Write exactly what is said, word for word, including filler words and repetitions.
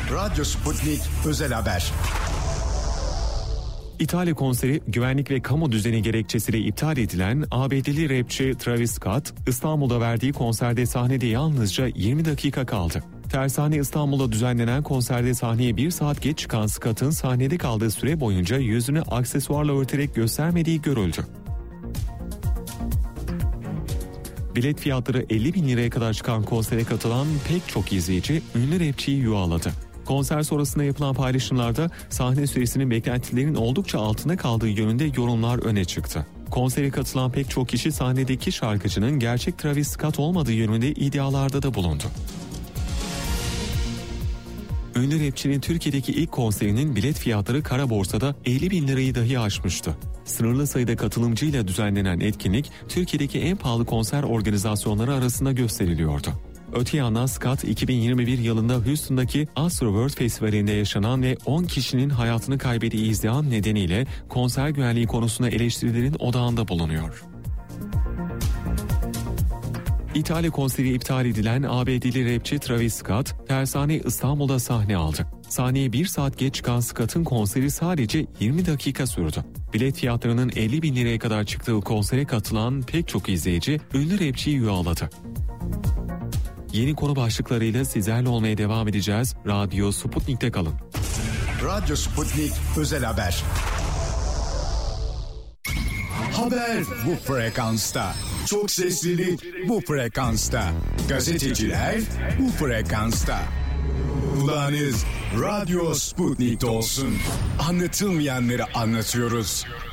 Radyo Sputnik Özel Haber. İtalya konseri güvenlik ve kamu düzeni gerekçesiyle iptal edilen A B D'li rapçi Travis Scott, İstanbul'da verdiği konserde sahnede yalnızca yirmi dakika kaldı. Tersane İstanbul'da düzenlenen konserde sahneye bir saat geç çıkan Scott'ın sahnede kaldığı süre boyunca yüzünü aksesuarla örterek göstermediği görüldü. Bilet fiyatları elli bin liraya kadar çıkan konsere katılan pek çok izleyici ünlü rapçiyi yuhaladı. Konser sonrasında yapılan paylaşımlarda sahne süresinin beklentilerin oldukça altında kaldığı yönünde yorumlar öne çıktı. Konsere katılan pek çok kişi sahnedeki şarkıcının gerçek Travis Scott olmadığı yönünde iddialarda da bulundu. Ünlü rapçinin Türkiye'deki ilk konserinin bilet fiyatları kara borsada elli bin lirayı dahi aşmıştı. Sınırlı sayıda katılımcıyla düzenlenen etkinlik Türkiye'deki en pahalı konser organizasyonları arasında gösteriliyordu. Öte yandan Scott iki bin yirmi bir yılında Houston'daki Astroworld Festivali'nde yaşanan ve on kişinin hayatını kaybettiği izdiham nedeniyle konser güvenliği konusunda eleştirilerin odağında bulunuyor. İtalya konseri iptal edilen A B D'li rapçi Travis Scott, Tersane İstanbul'da sahne aldı. Sahneye bir saat geç çıkan Scott'ın konseri sadece yirmi dakika sürdü. Bilet fiyatlarının elli bin liraya kadar çıktığı konsere katılan pek çok izleyici ünlü rapçiyi yuhaladı. Yeni konu başlıklarıyla sizlerle olmaya devam edeceğiz. Radyo Sputnik'te kalın. Radyo Sputnik Özel Haber. Haber bu frekansta. Çok seslilik bu frekansta. Gazeteciler bu frekansta. Kulağınız Radyo Sputnik'te olsun. Anlatılmayanları anlatıyoruz.